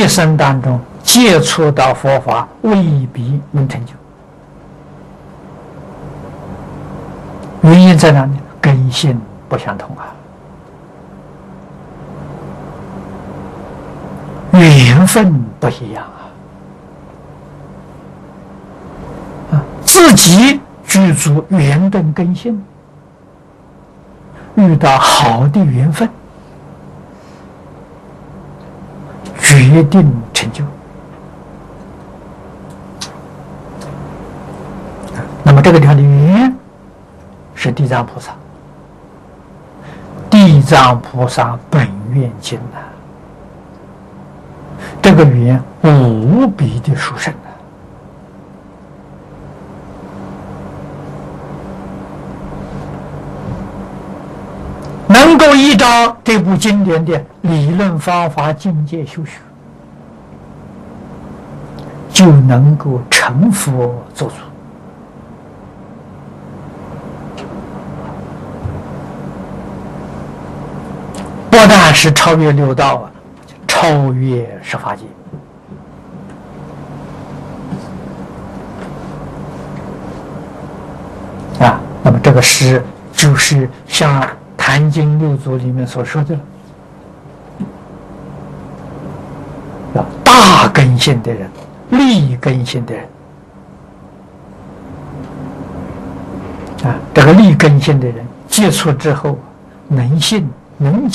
一生当中接触到佛法，未必能成就。原因在哪里？根性不相同啊，缘分不一样啊！自己具足缘顿根性，遇到好的缘分，决定成就。那么这个地方的缘是地藏菩萨，地藏菩萨本愿经啊，这个缘无比的殊胜啊！能够依照这部经典的理论方法境界修学，就能够成佛做主。不但是超越六道啊，超越十法界。那么这个诗就是像《坛经六祖》里面所说的了，大根性的人，利根性的人这个利根性的人接触之后，能信能